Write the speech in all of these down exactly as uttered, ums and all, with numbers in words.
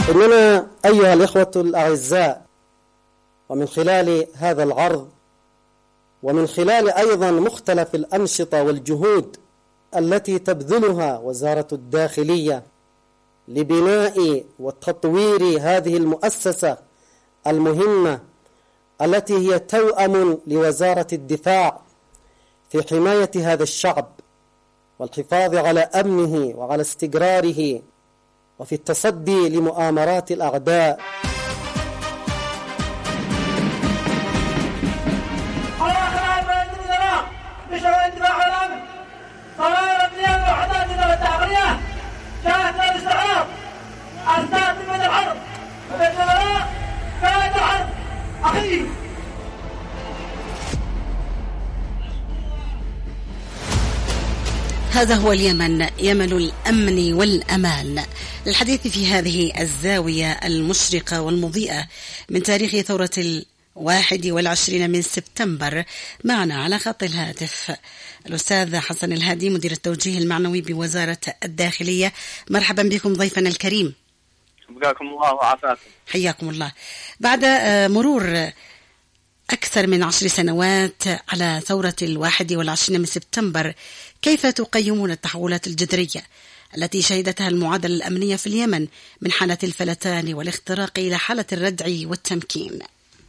إننا أيها الإخوة الأعزاء، ومن خلال هذا العرض ومن خلال أيضا مختلف الأنشطة والجهود التي تبذلها وزارة الداخلية لبناء وتطوير هذه المؤسسة المهمة التي هي توأم لوزارة الدفاع في حماية هذا الشعب والحفاظ على أمنه وعلى استقراره وفي التصدي لمؤامرات الأعداء. هذا هو اليمن، يمن الأمن والأمان. للحديث في هذه الزاوية المشرقة والمضيئة من تاريخ ثورة الواحد والعشرين من سبتمبر، معنا على خط الهاتف الأستاذ حسن الهادي، مدير التوجيه المعنوي بوزارة الداخلية. مرحبا بكم ضيفنا الكريم. بقاكم الله وعافاكم. حياكم الله. بعد مرور أكثر من عشر سنوات على ثورة الواحد والعشرين من سبتمبر، كيف تقيمون التحولات الجذرية التي شهدتها المعادلة الأمنية في اليمن من حالة الفلتان والاختراق إلى حالة الردع والتمكين؟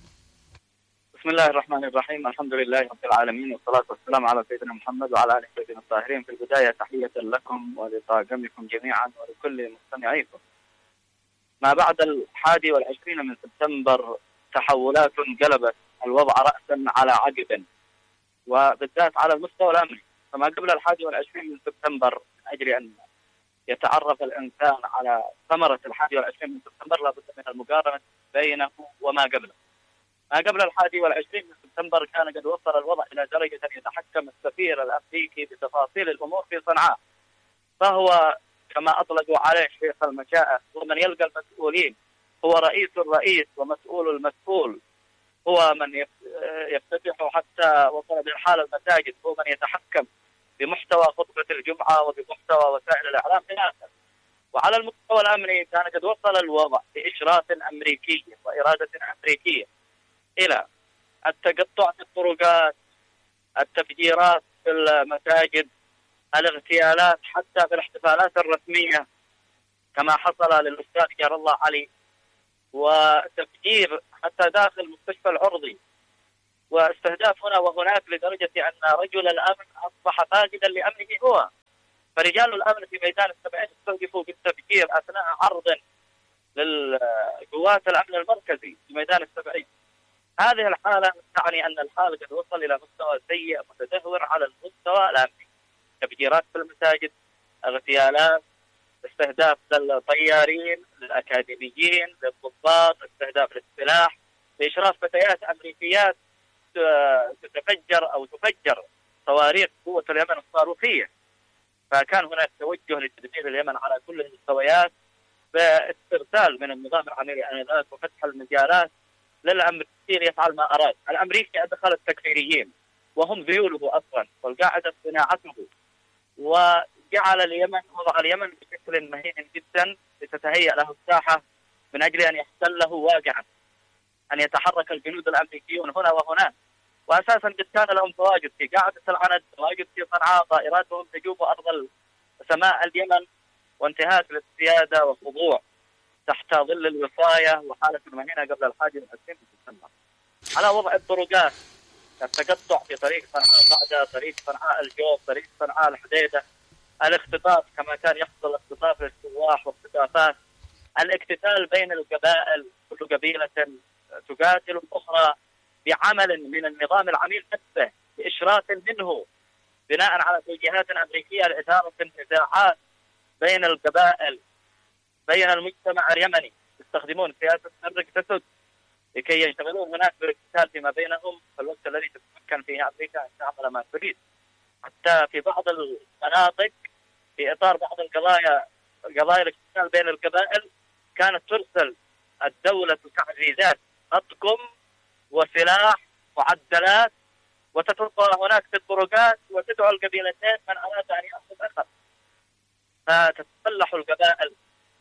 بسم الله الرحمن الرحيم، الحمد لله رب العالمين، والصلاة والسلام على سيدنا محمد وعلى آله وصحبه الطاهرين. في البداية تحية لكم ولطاقمكم جميعا ولكل مستمعيكم. ما بعد الحادي والعشرين من سبتمبر تحولات قلبت الوضع رأسا على عقب، وبالذات على المستوى الأمني. فما قبل الحادي والعشرين من سبتمبر من أجل أن يتعرف الإنسان على ثمرة الحادي والعشرين من سبتمبر لابد من المقارنة بينه وما قبله. ما قبل الحادي والعشرين من سبتمبر كان قد وصل الوضع إلى درجة أن يتحكم السفير الأمريكي بتفاصيل الأمور في صنعاء، فهو كما أطلقوا عليه شيخ المشائخ ومن يلقى المسؤولين، هو رئيس الرئيس ومسؤول المسؤول، هو من يفتتح حتى وصل بالحال المساجد، هو من يتحكم بمحتوى خطبة الجمعة وبمحتوى وسائل الإعلام إلى آخره. وعلى المستوى الأمني كان قد وصل الوضع بإشراف أمريكي وإرادة أمريكية إلى التقطع في الطرقات، التفجيرات في المساجد، الاغتيالات حتى في الاحتفالات الرسمية كما حصل للأستاذ جار الله علي، وتفجير حتى داخل مستشفى العرضي، واستهداف هنا وهناك لدرجة أن رجل الأمن أصبح فاقدا لأمنه هو. فرجال الأمن في ميدان السبعين استهدفوا بالتفجير أثناء عرض للقوات الأمن المركزي في ميدان السبعين. هذه الحالة تعني أن الحال قد وصل إلى مستوى سيء متدهور على المستوى الأمني. تفجيرات في المساجد، اغتيالات، استهداف للطيارين، للأكاديميين، للضباط، استهداف للسلاح، بإشراف فتيات أمريكيات تتفجر أو تفجر صواريخ قوة اليمن الصاروخية. فكان هناك توجه لتدمير اليمن على كل المستويات باسترسال من النظام العملي آنذاك وفتح المجالات للأمريكي يفعل ما أراد. الأمريكي أدخل التكفيريين وهم ذيوله أصلا والقاعدة صناعته، وجعل اليمن وضع اليمن بشكل مهين جدا لتتهيأ له الساحة من أجل أن يحتله واقعا، أن يتحرك الجنود الأمريكيون هنا وهناك. وأساسا قد كان لهم تواجد في قاعدة العند، تواجد في صنعاء، طائراتهم تجوب أرض سماء اليمن، وانتهاك للسيادة والخضوع تحت ظل الوصاية وحالة المهينة قبل الحادي والعشرين من سبتمبر. على وضع الطرقات، التقطع في طريق صنعاء بعد طريق صنعاء الجوف، طريق صنعاء الحديدة، الاختطاف كما كان يحصل اختطاف للسواح واختطافات، الاقتتال بين القبائل، كل قبيلة تقاتل الأخرى بعمل من النظام العميل نفسه بإشراف منه بناء على توجيهات أمريكية لإثارة النزاعات بين القبائل، بين المجتمع اليمني. يستخدمون سياسة فرق تسد لكي يشتغلون هناك بالاقتتال فيما بينهم في الوقت الذي تتمكن فيه أمريكا أن تعمل ما تريد. حتى في بعض المناطق في إطار بعض القضايا قضايا الاقتتال بين القبائل كانت ترسل الدولة تعزيزات أطقم وسلاح معدلات وتتركها هناك في الطرقات وتدعو القبيلتين من أراد أن يأخذ أخذ. فتتسلح القبائل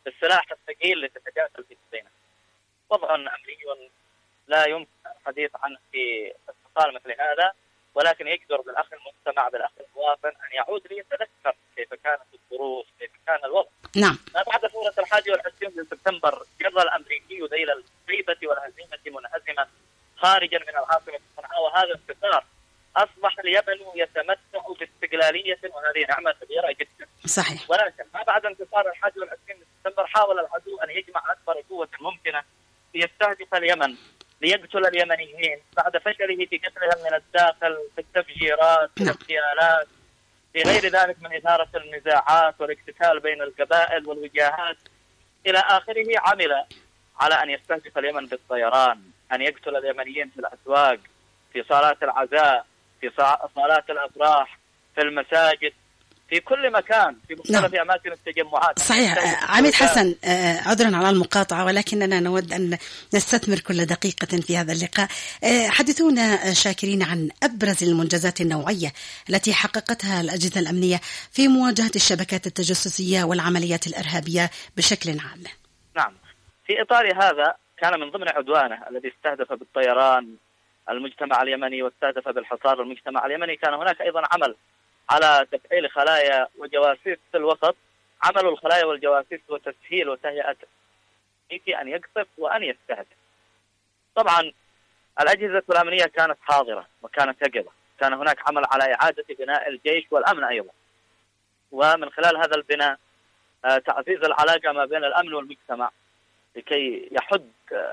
بالسلاح الثقيل لتتكاتل في بينها. وضع أمني لا يمكن الحديث عنه في اتصال مثل هذا، ولكن يجدر بالأخ المستمع بالأخ المواطن أن يعود ليتذكر كيف كانت الظروف، كيف كان الوضع. نعم. ما بعد ثورة الحادي والعشرين من سبتمبر جر الأمريكي ذيل الخيبة والهزيمة منهزمة خارجا من العاصمة صنعاء، وهذا انتصار أصبح اليمن يتمتع باستقلالية، وهذه نعمة كبيرة جدا. صحيح. ولكن ما بعد انتصار الحادي والعشرين من سبتمبر حاول العدو أن يجمع أكبر قوة ممكنة ليستهدف اليمن، ليقتل اليمنيين بعد فشله في قتلهم من الداخل، في التفجيرات، في الاغتيالات، في غير ذلك من إثارة النزاعات والاقتتال بين القبائل والوجاهات إلى آخره. عمل على أن يستهدف اليمن بالطيران، أن يقتل اليمنيين في الأسواق، في صالات العزاء، في صالات الأفراح، في المساجد، في كل مكان، في مختلف نعم. أماكن التجمعات. صحيح. عميد حسن، عذرا على المقاطعة، ولكننا نود أن نستثمر كل دقيقة في هذا اللقاء. حدثونا شاكرين عن أبرز المنجزات النوعية التي حققتها الأجهزة الأمنية في مواجهة الشبكات التجسسية والعمليات الإرهابية بشكل عام. نعم، في إطار هذا كان من ضمن عدوانه الذي استهدف بالطيران المجتمع اليمني واستهدف بالحصار المجتمع اليمني، كان هناك أيضا عمل على تفعيل خلايا وجواسيس في الوسط. عمل الخلايا والجواسيس وتسهيل وتهيئة أن يقصف وأن يستهدف. طبعا الأجهزة الأمنية كانت حاضرة وكانت يقظة، كان هناك عمل على إعادة بناء الجيش والأمن أيضا، ومن خلال هذا البناء تعزيز العلاقة ما بين الأمن والمجتمع لكي يحد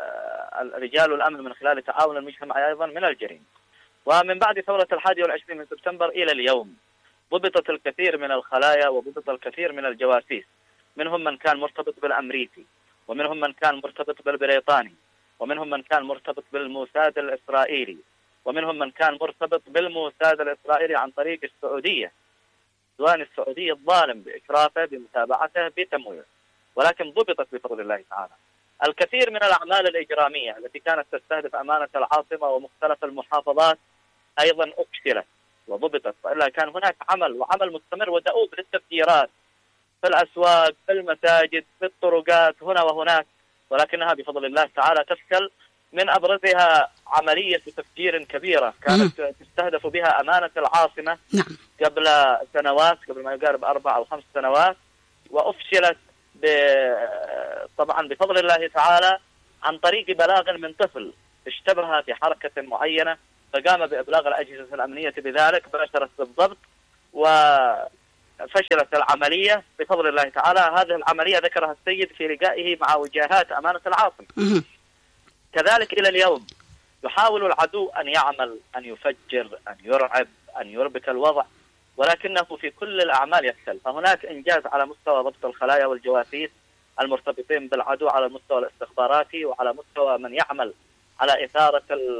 رجال الأمن من خلال تعاون المجتمع أيضا من الجريمة. ومن بعد ثورة الحادي والعشرين من سبتمبر إلى اليوم ضبطت الكثير من الخلايا وضبط الكثير من الجواسيس، منهم من كان مرتبط بالأمريكي، ومنهم من كان مرتبط بالبريطاني، ومنهم من كان مرتبط بالموساد الإسرائيلي، ومنهم من كان مرتبط بالموساد الإسرائيلي عن طريق السعودية، العدوان السعودي الظالم بإشرافه بمتابعته بتمويله، ولكن ضبطت بفضل الله تعالى. الكثير من الأعمال الإجرامية التي كانت تستهدف أمانة العاصمة ومختلف المحافظات أيضا أفشلت وضبطت، وإلا كان هناك عمل وعمل مستمر ودؤوب للتفجيرات في الأسواق، في المساجد، في الطرقات هنا وهناك، ولكنها بفضل الله تعالى تفشل. من أبرزها عملية تفجير كبيرة كانت تستهدف بها أمانة العاصمة قبل سنوات، قبل ما يقارب أربع أو خمس سنوات، وأفشلت طبعا بفضل الله تعالى عن طريق بلاغ من طفل اشتبه في حركة معينة، فقام بإبلاغ الأجهزة الأمنية بذلك، باشرت بالضبط وفشلت العملية بفضل الله تعالى. هذه العملية ذكرها السيد في لقائه مع وجهات أمانة العاصمة. كذلك إلى اليوم يحاول العدو أن يعمل، أن يفجر، أن يرعب، أن يربك الوضع، ولكنه في كل الأعمال يفشل. فهناك إنجاز على مستوى ضبط الخلايا والجواسيس المرتبطين بالعدو على المستوى الاستخباراتي، وعلى مستوى من يعمل على إثارة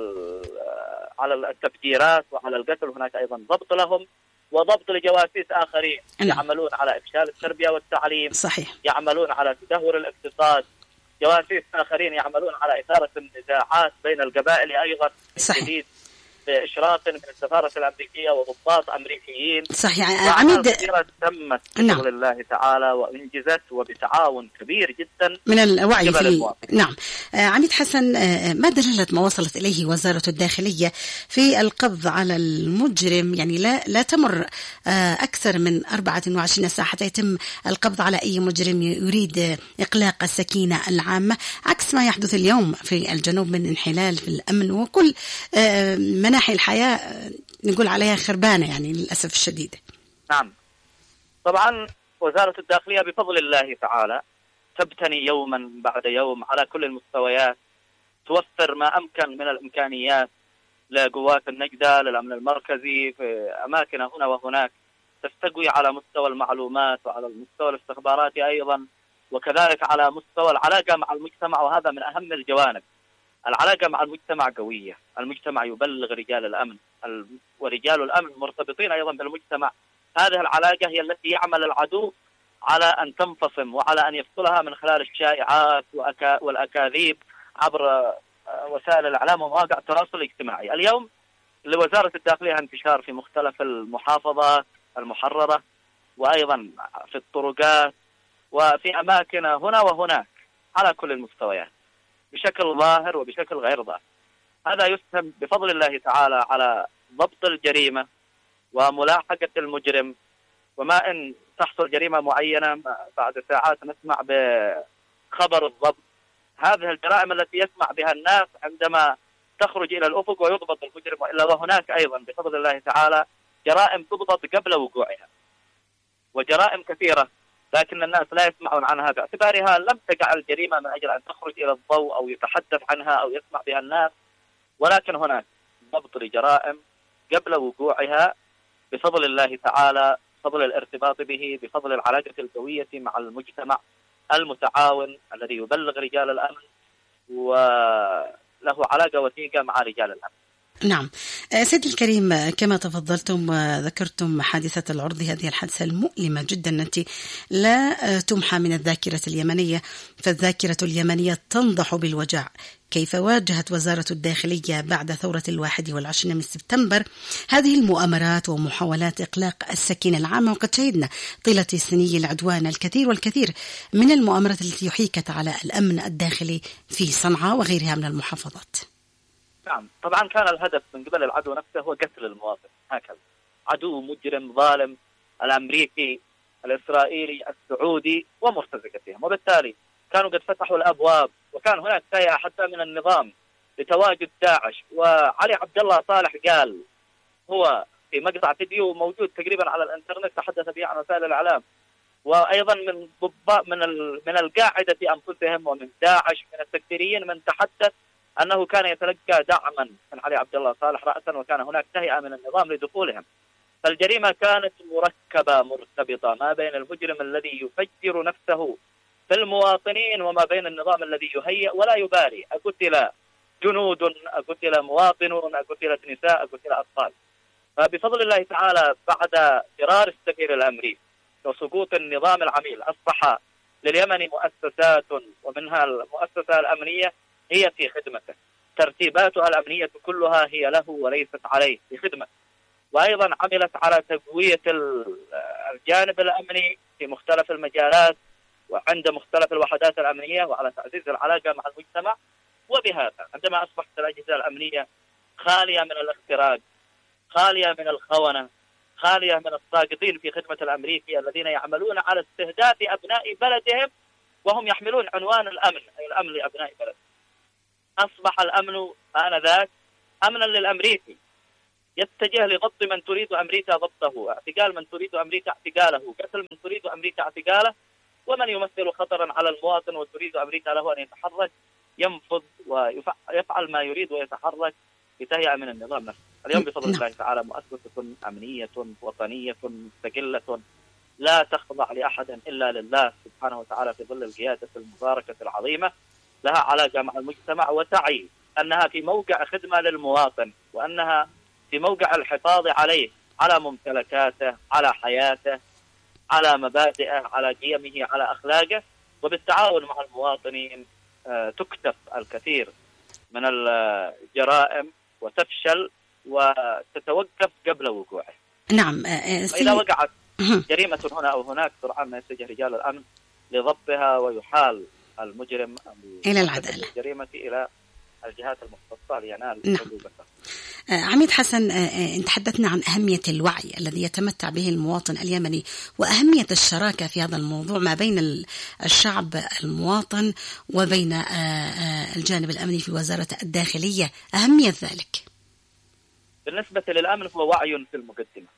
على التفجيرات وعلى القتل، هناك أيضا ضبط لهم، وضبط لجواسيس آخرين يعملون على إفشال التربية والتعليم. صحيح. يعملون على تدهور الاقتصاد، جواسيس آخرين يعملون على إثارة النزاعات بين القبائل أيضا. صحيح. بإشراف من السفارة الأمريكية وضباط أمريكيين. صحيح. عميد تمت بفضل الله تعالى وانجزت وبتعاون كبير جدا من الوعي في نعم. عميد حسن، ما دلالة ما وصلت إليه وزارة الداخلية في القبض على المجرم؟ يعني لا لا تمر أكثر من أربعة وعشرين ساعة حتى يتم القبض على أي مجرم يريد إقلاق السكينة العامة، عكس ما يحدث اليوم في الجنوب من انحلال في الأمن وكل مناحي الحياة نقول عليها خربانة يعني للأسف الشديد. نعم، طبعا وزارة الداخلية بفضل الله تعالى تبتني يوما بعد يوم على كل المستويات، توفر ما أمكن من الإمكانيات لقوات النجدة، للأمن المركزي في أماكن هنا وهناك، تستقوي على مستوى المعلومات وعلى المستوى الاستخباراتي أيضا، وكذلك على مستوى العلاقة مع المجتمع، وهذا من أهم الجوانب. العلاقة مع المجتمع قوية، المجتمع يبلغ رجال الأمن، ورجال الأمن مرتبطين أيضا بالمجتمع. هذه العلاقة هي التي يعمل العدو على أن تنفصم وعلى أن يفصلها من خلال الشائعات والأكاذيب عبر وسائل الإعلام ومواقع التواصل الاجتماعي. اليوم لوزارة الداخلية انتشار في مختلف المحافظات المحررة، وأيضا في الطرقات وفي أماكن هنا وهناك على كل المستويات بشكل ظاهر وبشكل غير ظاهر. هذا يسهم بفضل الله تعالى على ضبط الجريمة وملاحقة المجرم، وما إن تحصل جريمة معينة بعد ساعات نسمع بخبر الضبط. هذه الجرائم التي يسمع بها الناس عندما تخرج إلى الأفق ويضبط المجرم، وإلا وهناك أيضا بفضل الله تعالى جرائم تضبط قبل وقوعها، وجرائم كثيرة لكن الناس لا يسمعون عنها باعتبارها لم تقع الجريمة من أجل أن تخرج إلى الضوء أو يتحدث عنها أو يسمع بها الناس، ولكن هناك ضبط لجرائم قبل وقوعها بفضل الله تعالى، بفضل الارتباط به، بفضل العلاقة القوية مع المجتمع المتعاون الذي يبلغ رجال الأمن وله علاقة وثيقة مع رجال الأمن. نعم سيدي الكريم، كما تفضلتم وذكرتم حادثة العرض، هذه الحادثة المؤلمة جدا التي لا تمحى من الذاكرة اليمنية، فالذاكرة اليمنية تنضح بالوجع. كيف واجهت وزارة الداخلية بعد ثورة الواحد والعشرين من سبتمبر هذه المؤامرات ومحاولات إقلاق السكينة العامة؟ وقد شهدنا طيلة سني العدوان الكثير والكثير من المؤامرات التي حيكت على الأمن الداخلي في صنعاء وغيرها من المحافظات. نعم طبعا كان الهدف من قبل العدو نفسه هو قتل المواطن، هكذا عدو مجرم ظالم، الأمريكي الإسرائيلي السعودي ومرتزقتهم، وبالتالي كانوا قد فتحوا الأبواب، وكان هناك تهيئة حتى من النظام لتواجد داعش. وعلي عبد الله صالح قال هو في مقطع فيديو موجود تقريبا على الانترنت تحدث به عن وسائل الإعلام، وأيضا من من من القاعدة أنفسهم ومن داعش من التكفيريين من تحدث أنه كان يتلقى دعما من علي عبد الله صالح رأسا، وكان هناك تهيئة من النظام لدخولهم. فالجريمة كانت مركبة مرتبطة ما بين المجرم الذي يفجر نفسه في المواطنين وما بين النظام الذي يهيئ ولا يبالي، أقتل جنود، أقتل مواطنون، أقتلت نساء، أقتل أطفال. فبفضل الله تعالى بعد فرار السفير الأمريكي وسقوط النظام العميل أصبح لليمن مؤسسات، ومنها المؤسسة الأمنية هي في خدمته، ترتيباتها الأمنية كلها هي له وليست عليه في خدمته. وأيضا عملت على تقوية الجانب الأمني في مختلف المجالات وعند مختلف الوحدات الأمنية، وعلى تعزيز العلاقة مع المجتمع. وبهذا عندما أصبحت الأجهزة الأمنية خالية من الاختراق، خالية من الخونة، خالية من الساقطين في خدمة الأمريكي الذين يعملون على استهداف أبناء بلدهم وهم يحملون عنوان الأمن، أي الأمن لأبناء بلدهم، أصبح الأمن آنذاك أمنا للأمريكي، يتجه لضبط من تريد أمريكا ضبطه، اعتقال من تريد أمريكا اعتقاله، قتل من تريد أمريكا اعتقاله، ومن يمثل خطرا على المواطن وتريد أمريكا له أن يتحرك ينفض ويفعل ما يريد ويتحرك بتهيئة من النظام نفسه. اليوم بفضل الله تعالى مؤسسة أمنية وطنية مستقلة لا تخضع لأحد إلا لله سبحانه وتعالى في ظل القيادة المباركة العظيمة، لها علاقة مع المجتمع وتعي أنها في موقع خدمة للمواطن، وأنها في موقع الحفاظ عليه، على ممتلكاته، على حياته، على مبادئه، على قيمه، على أخلاقه. وبالتعاون مع المواطنين تكتف الكثير من الجرائم وتفشل وتتوقف قبل وقوعه. نعم. وإذا وقعت جريمة هنا أو هناك سرعان ما يتجه رجال الأمن لضبطها ويحال المجرم إلى العدالة، الجريمة إلى الجهات المختصة لينال حقوقه. عميد حسن، تحدثنا عن أهمية الوعي الذي يتمتع به المواطن اليمني وأهمية الشراكة في هذا الموضوع ما بين الشعب المواطن وبين الجانب الأمني في وزارة الداخلية، أهمية ذلك. بالنسبة للأمن هو وعي في المقدمة،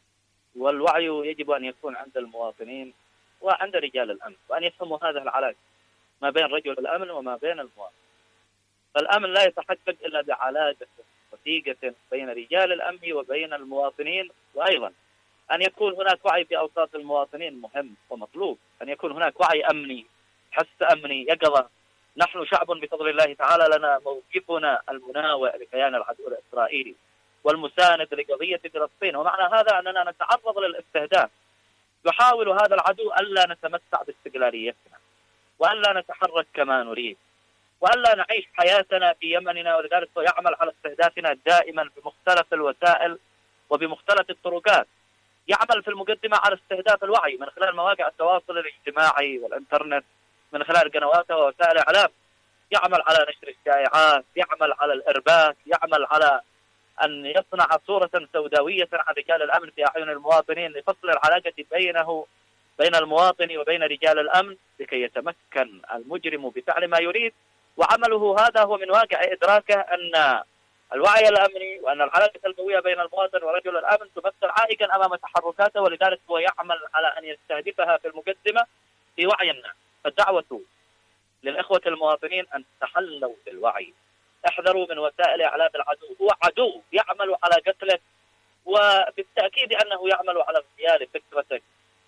والوعي يجب أن يكون عند المواطنين وعند رجال الأمن، وأن يفهموا هذا العلاقة ما بين رجل الأمن وما بين المواطن. فالأمن لا يتحقق إلا بعلاقة وثيقة بين رجال الأمن وبين المواطنين، وأيضا أن يكون هناك وعي في أوساط المواطنين مهم ومطلوب، أن يكون هناك وعي أمني، حس أمني، يقظة. نحن شعب بفضل الله تعالى لنا موقفنا المناوئ لكيان العدو الإسرائيلي والمساند لقضية فلسطين، ومعنى هذا أننا نتعرض للاستهداف. يحاول هذا العدو ألا نتمتع باستقلاليتنا، وألا نتحرك كما نريد، وألا نعيش حياتنا في يمننا، ولذلك يعمل على استهدافنا دائما بمختلف الوسائل وبمختلف الطرقات. يعمل في المقدمة على استهداف الوعي من خلال مواقع التواصل الاجتماعي والإنترنت، من خلال قنواته ووسائل الإعلام. يعمل على نشر الشائعات، يعمل على الإرباك، يعمل على أن يصنع صورة سوداوية عن رجال الأمن في أعين المواطنين لفصل العلاقة بينه بين المواطن وبين رجال الأمن لكي يتمكن المجرم بفعل ما يريد. وعمله هذا هو من واقع إدراكه أن الوعي الأمني وأن العلاقة القوية بين المواطن ورجل الأمن تمثل عائقا أمام تحركاته، ولذلك هو يعمل على أن يستهدفها في المقدمة في وعي الناس. فالدعوة للإخوة المواطنين أن تحلوا بالوعي، احذروا من وسائل إعلام العدو. هو عدو يعمل على قتلك، وبالتأكيد أنه يعمل على اغتيال فكرتك،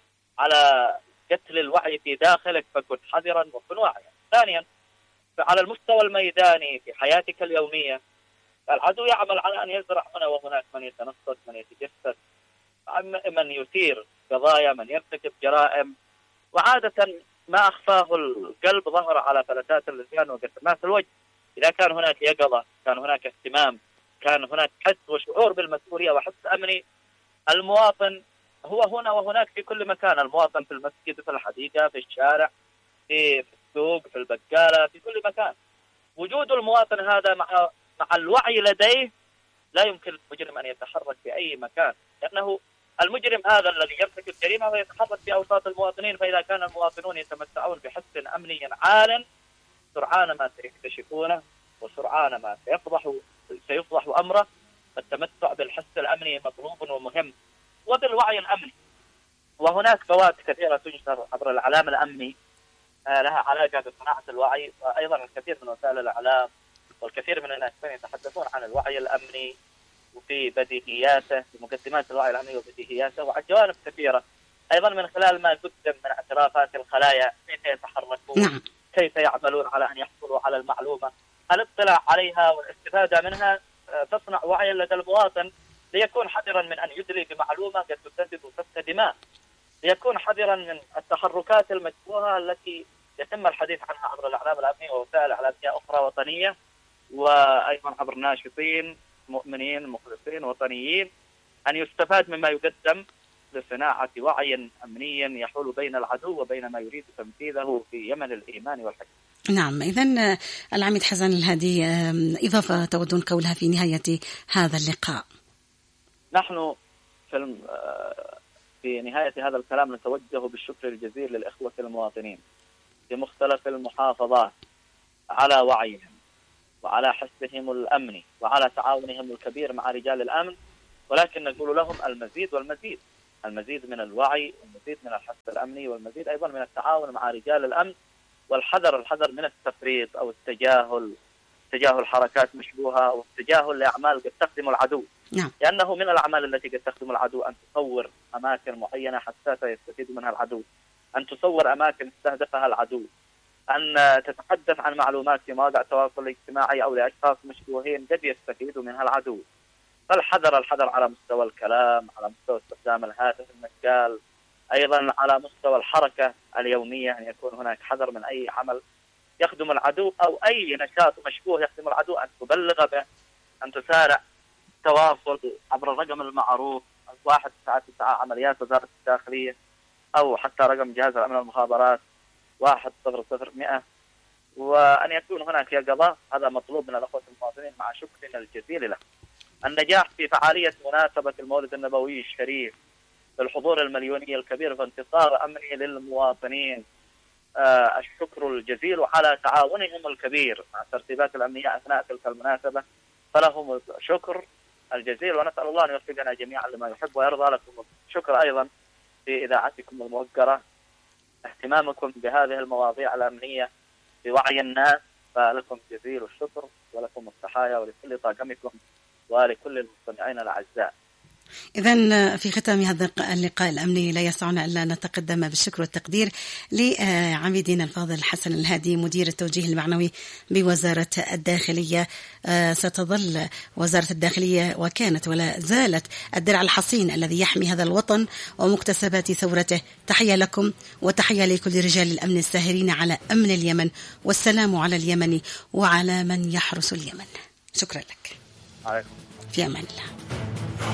على قتل الوعي في داخلك، فكن حذرا وكن واعيا. ثانيا، على المستوى الميداني في حياتك اليومية، العدو يعمل على أن يزرع هنا وهناك من يتنصت، من يتجسس، من يثير قضايا، من يرتكب جرائم. وعادة ما أخفاه القلب ظهر على فلتات اللسان وقسمات الوجه. إذا كان هناك يقظة، كان هناك اهتمام، كان هناك حس وشعور بالمسؤولية وحس أمني، المواطن هو هنا وهناك في كل مكان. المواطن في المسجد، في الحديقة، في الشارع، في السوق، في البقالة، في كل مكان. وجود المواطن هذا مع مع الوعي لديه لا يمكن المجرم أن يتحرك في أي مكان، لأنه المجرم هذا الذي يرتكب جريمة ويتحرك في أوساط المواطنين. فإذا كان المواطنون يتمتعون بحس أمني عال، سرعان ما سيكتشفونه وسرعان ما سيفضح سيفضح أمره. فالتمتع بالحس الأمني مطلوب ومهم، وبالوعي الأمني. وهناك فوائد كثيرة تنشر عبر الإعلام الأمني لها علاقة بصناعة الوعي، وأيضا الكثير من وسائل الإعلام والكثير من الناس يتحدثون عن الوعي الأمني وفي بديهياته، في مقدمات الوعي الأمني وبديهياته، وعن جوانب كثيرة أيضا من خلال ما قدم من اعترافات الخلايا، كيف يتحركون، كيف يعملون على أن يحصلوا على المعلومة. الاطلاع عليها والاستفادة منها تصنع وعيا لدى المواطن، ليكون حذرا من أن يدلي بمعلومة قد تسبب سفك دماء، ليكون حذرا من التحركات المشبوهة التي يتم الحديث عنها عبر الإعلام الأمني ووسائل إعلامية أخرى وطنية، وأيضا عبر ناشطين مؤمنين مخلصين وطنيين، أن يستفاد مما يقدم لصناعة وعي أمني يحول بين العدو وبين ما يريد تنفيذه في يمن الإيمان والحكمة. نعم، إذن العميد حسن الهادي، إضافة تودون قولها في نهاية هذا اللقاء؟ نحن في في نهاية هذا الكلام نتوجه بالشكر الجزيل للإخوة المواطنين في مختلف المحافظات على وعيهم وعلى حسهم الأمني وعلى تعاونهم الكبير مع رجال الأمن، ولكن نقول لهم المزيد والمزيد، المزيد من الوعي والمزيد من الحس الأمني والمزيد أيضا من التعاون مع رجال الأمن، والحذر الحذر من التفريط أو التجاهل، تجاهل حركات مشبوهة أو التجاهل لأعمال قد تخدم العدو. نعم. لأنه من الأعمال التي قد تخدم العدو أن تصور أماكن معينة حساسة يستفيد منها العدو، أن تصور أماكن استهدفها العدو، أن تتحدث عن معلومات في مواقع التواصل الاجتماعي أو لأشخاص مشبوهين قد يستفيد منها العدو. فالحذر الحذر على مستوى الكلام، على مستوى استخدام الهاتف المشغال، أيضا على مستوى الحركة اليومية، أن يكون هناك حذر من أي عمل يخدم العدو أو أي نشاط مشبوه يخدم العدو أن تبلغ به، أن تسارع تواصل عبر الرقم المعروف واحد تسعة تسعة عمليات وزارة الداخلية، أو حتى رقم جهاز الأمن المخابرات واحد صفر صفر مئة، وأن يكون هناك يقظة. هذا مطلوب من الأخوة المواطنين مع شكرنا الجزيل له. النجاح في فعالية مناسبة المولد النبوي الشريف بالحضور المليوني الكبير وانتصار أمني للمواطنين، آه الشكر الجزيل على تعاونهم الكبير مع الترتيبات الأمنية أثناء تلك المناسبة، فلهم الشكر الجزيل، ونسأل الله أن يوفقنا جميعا لما يحب ويرضى. لكم الشكر أيضا في إذاعتكم الموقرة، اهتمامكم بهذه المواضيع الأمنية بوعي الناس، فلكم جزيل الشكر ولكم التحايا ولكل طاقمكم ولكل المستمعين الأعزاء. إذن في ختام هذا اللقاء الأمني لا يسعنا إلا نتقدم بالشكر والتقدير لعميدنا الفاضل حسن الهادي مدير التوجيه المعنوي بوزارة الداخلية. ستظل وزارة الداخلية وكانت ولا زالت الدرع الحصين الذي يحمي هذا الوطن ومكتسبات ثورته. تحية لكم وتحية لكل رجال الأمن الساهرين على أمن اليمن، والسلام على اليمن وعلى من يحرس اليمن. شكرا لك. عليكم. في أمان الله.